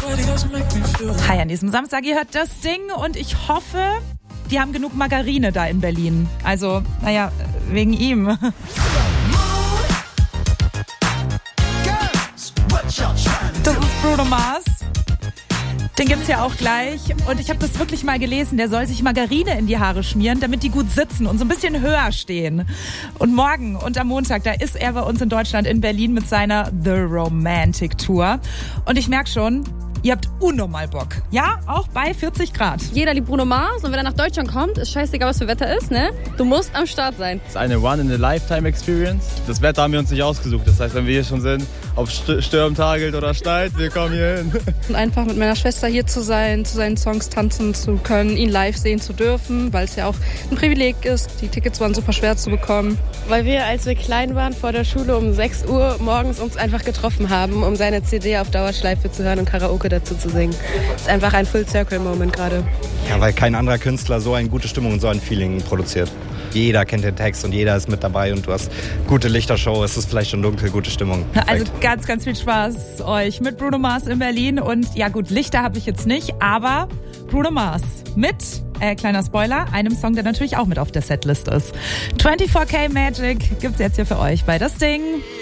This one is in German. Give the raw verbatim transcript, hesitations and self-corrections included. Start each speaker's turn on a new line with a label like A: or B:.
A: Hi, an diesem Samstag, ihr hört das Ding und ich hoffe, die haben genug Margarine da in Berlin. Also, naja, wegen ihm. Das ist Bruno Mars. Den gibt's ja auch gleich. Und ich habe das wirklich mal gelesen. Der soll sich Margarine in die Haare schmieren, damit die gut sitzen und so ein bisschen höher stehen. Und morgen und am Montag, da ist er bei uns in Deutschland in Berlin mit seiner The Romantic Tour. Und ich merke schon, ihr habt unnormal Bock. Ja, auch bei vierzig Grad.
B: Jeder liebt Bruno Mars und wenn er nach Deutschland kommt, ist scheißegal, was für Wetter ist, ne? Du musst am Start sein.
C: Das ist eine One-in-a-Lifetime-Experience. Das Wetter haben wir uns nicht ausgesucht. Das heißt, wenn wir hier schon sind, ob es stürmt, hagelt oder schneit, wir kommen hier hin.
D: Und einfach mit meiner Schwester hier zu sein, zu seinen Songs tanzen zu können, ihn live sehen zu dürfen, weil es ja auch ein Privileg ist. Die Tickets waren super schwer zu bekommen.
E: Weil wir, als wir klein waren, vor der Schule um sechs Uhr morgens uns einfach getroffen haben, um seine C D auf Dauerschleife zu hören und Karaoke dazu zu singen. Das ist einfach ein Full-Circle-Moment gerade.
F: Ja, weil kein anderer Künstler so eine gute Stimmung und so ein Feeling produziert. Jeder kennt den Text und jeder ist mit dabei und du hast gute Lichtershow, es ist vielleicht schon dunkel, gute Stimmung.
A: Also ganz, ganz viel Spaß euch mit Bruno Mars in Berlin und ja gut, Lichter habe ich jetzt nicht, aber Bruno Mars mit, äh, kleiner Spoiler, einem Song, der natürlich auch mit auf der Setlist ist. vierundzwanzig K Magic gibt's jetzt hier für euch bei Das Ding.